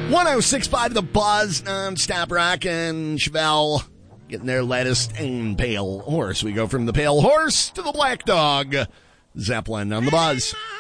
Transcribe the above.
106.5 The Buzz, non-stop rockin'. Chevelle getting their latest and Pale Horse. We go from the Pale Horse to the Black Dog. Zeppelin on The Buzz.